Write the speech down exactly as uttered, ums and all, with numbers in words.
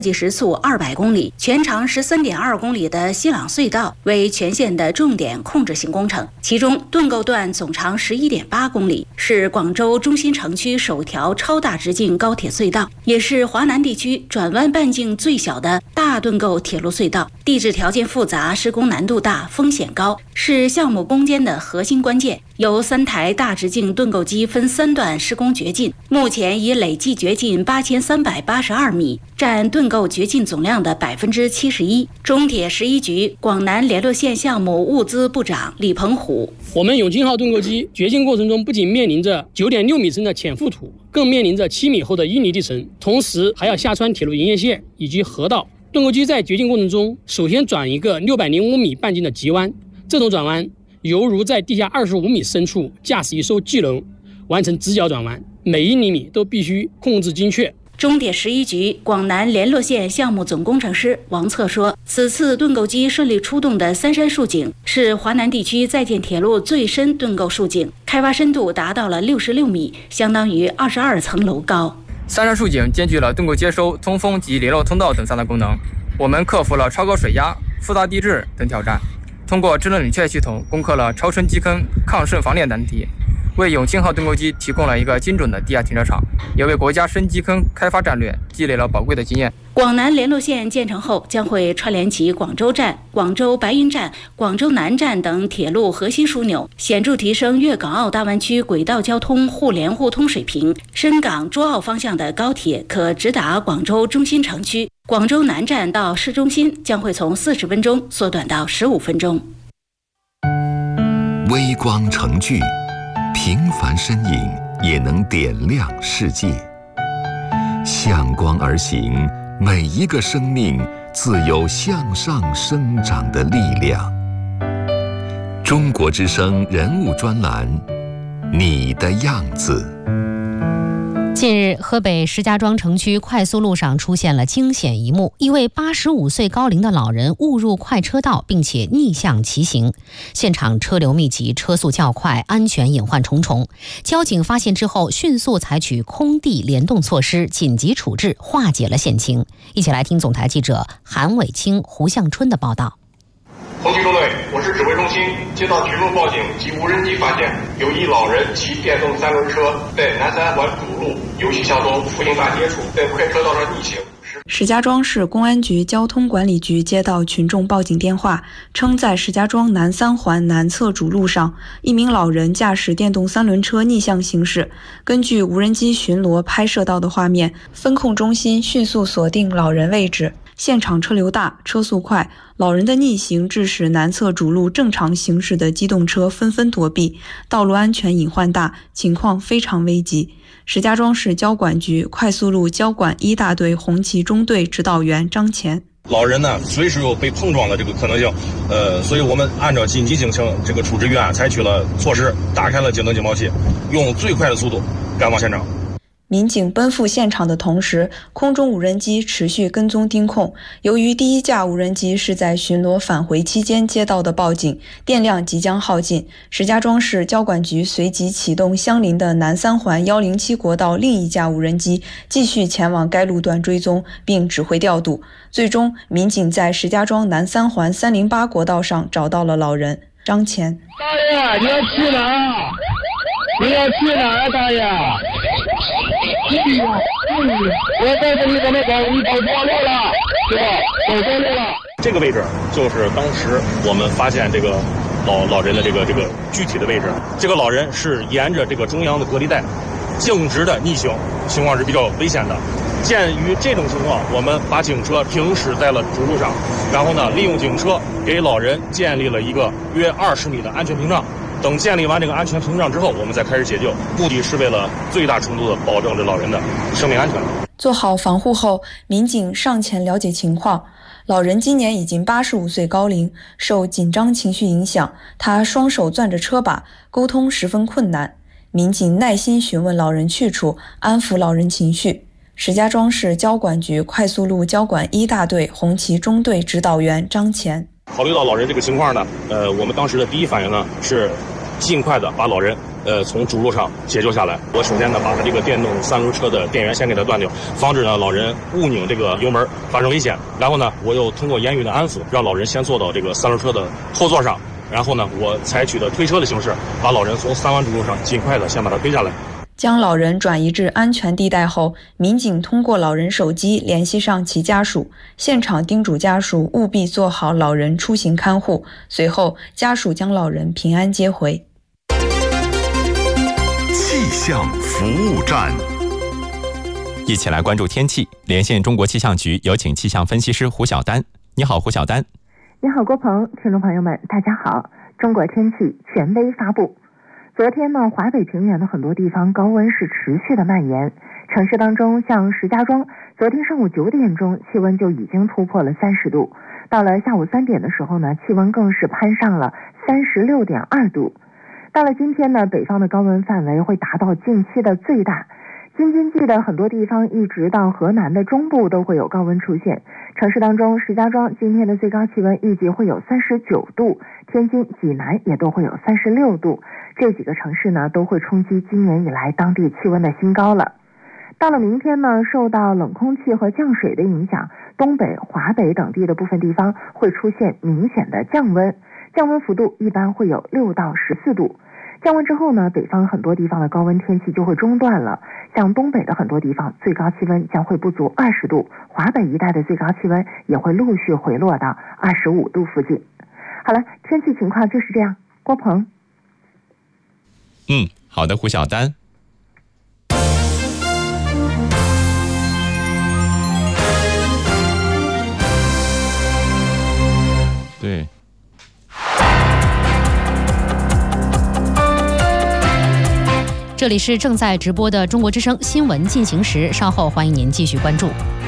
计时速二百公里、全长十三点二公里的西朗隧道为全线的重点控制性工程。其中，盾构段总长十一点八公里，是广州中心城区首条超大直径高铁隧道，也是华南地区转弯半径最小的大盾构铁路隧道。地质条件复杂，施工难度大，风险高，是项目攻坚的核心关键。由三台大直径盾构机分三段施工掘进，目前已累计掘进八千三百八十二米，占盾构掘进总量的百分之七十一。中铁十一局广南联络线项目物资部长李鹏虎： 我们永庆号盾构机掘进过程中，不仅面临着九点六米深的浅覆土，更面临着七米厚的淤泥地层，同时还要下穿铁路营业线以及河道。盾构机在掘进过程中，首先转一个六百零五米半径的急弯，这种转弯犹如在地下二十五米深处驾驶一艘巨轮完成直角转弯，每一厘米都必须控制精确。 中铁十一局广南联络线项目总工程师王策说，此次盾构机顺利出动的三山竖井是华南地区在建铁路最深盾构竖井，开挖深度达到了六十六米，相当于二十二层楼高。 三山竖井兼具了盾构接收、通风及联络通道等三大功能，我们克服了超高水压、复杂地质等挑战，通过智能冷却系统攻克了超深基坑、抗渗防裂难题，为永庆号盾构机提供了一个精准的地下停车场，也为国家深基坑开发战略积累了宝贵的经验。 广南联络线建成后，将会串联起广州站、广州白云站、广州南站等铁路核心枢纽，显著提升粤港澳大湾区轨道交通互联互通水平。深港珠澳方向的高铁可直达广州中心城区，广州南站到市中心将会从四十分钟缩短到十五分钟。 微光成炬，平凡身影也能点亮世界。向光而行，每一个生命自有向上生长的力量。中国之声人物专栏，你的样子。 近日，河北石家庄城区快速路上出现了惊险一幕，一位八十五岁高龄的老人误入快车道，并且逆向骑行，现场车流密集，车速较快，安全隐患重重。交警发现之后，迅速采取空地联动措施，紧急处置，化解了险情。一起来听总台记者韩伟清、胡向春的报道。 通缉中队，我是指挥中心，接到群众报警及无人机发现，有一老人骑电动三轮车在南三环主路由西向东复兴大街处，在快车道上逆行。 石家庄市公安局交通管理局接到群众报警电话，称在石家庄南三环南侧主路上，一名老人驾驶电动三轮车逆向行驶。根据无人机巡逻拍摄到的画面，分控中心迅速锁定老人位置。现场车流大，车速快，老人的逆行致使南侧主路正常行驶的机动车纷纷躲避，道路安全隐患大，情况非常危急。石家庄市交管局快速路交管一大队红旗中队指导员张乾： 老人呢，随时有被碰撞的这个可能性，呃，所以我们按照紧急情形这个处置预案，采取了措施，打开了警灯警报器，用最快的速度赶往现场。 民警奔赴现场的同时，空中无人机持续跟踪盯控。由于第一架无人机是在巡逻返回期间接到的报警，电量即将耗尽，石家庄市交管局随即启动相邻的南三环一零七国道另一架无人机，继续前往该路段追踪，并指挥调度。最终，民警在石家庄南三环三零八国道上找到了老人张乾。 大爷，你要去哪儿？你要去哪儿，大爷？我告诉你，我们跑你跑错路了，是吧？走错路了。 这个位置就是当时我们发现这个老老人的这个这个具体的位置。这个老人是沿着这个中央的隔离带径直的逆行，情况是比较危险的。鉴于这种情况，我们把警车停驶在了主路上，然后呢，利用警车给老人建立了一个约二十米的安全屏障。等建立完这个安全屏障之后，我们再开始解救，目的是为了最大程度的保证这老人的生命安全。 做好防护后，民警上前了解情况。老人今年已经八十五岁高龄，受紧张情绪影响，他双手攥着车把，沟通十分困难。民警耐心询问老人去处，安抚老人情绪。石家庄市交管局快速路交管一大队红旗中队指导员张乾。 考虑到老人这个情况呢，呃，我们当时的第一反应呢是尽快的把老人呃从主路上解救下来。我首先呢把这个电动三轮车的电源先给它断掉，防止呢老人误拧这个油门发生危险。然后呢，我又通过言语的安抚，让老人先坐到这个三轮车的后座上。然后呢，我采取的推车的形式，把老人从三环主路上尽快的先把它推下来。 将老人转移至安全地带后，民警通过老人手机联系上其家属，现场叮嘱家属务必做好老人出行看护。随后，家属将老人平安接回。 气象服务站， 一起来关注天气。连线中国气象局，有请气象分析师胡晓丹。你好，胡晓丹。 你好，郭鹏，听众朋友们，大家好。中国天气权威发布。昨天呢，华北平原的很多地方高温是持续的蔓延，城市当中像石家庄，昨天上午九点钟气温就已经突破了三十度，到了下午三点的时候呢，气温更是攀上了三十六点二度。到了今天呢，北方的高温范围会达到近期的最大，京津冀的很多地方一直到河南的中部都会有高温出现。城市当中，石家庄今天的最高气温预计会有三十九度，天津、济南也都会有三十六度。这几个城市呢，都会冲击今年以来当地气温的新高了。到了明天呢，受到冷空气和降水的影响，东北、华北等地的部分地方会出现明显的降温，降温幅度一般会有六到十四度。降温之后呢，北方很多地方的高温天气就会中断了，像东北的很多地方最高气温将会不足二十度，华北一带的最高气温也会陆续回落到二十五度附近。好了，天气情况就是这样。郭鹏。 嗯，好的，胡晓丹。对。 这里是正在直播的中国之声新闻进行时，稍后欢迎您继续关注。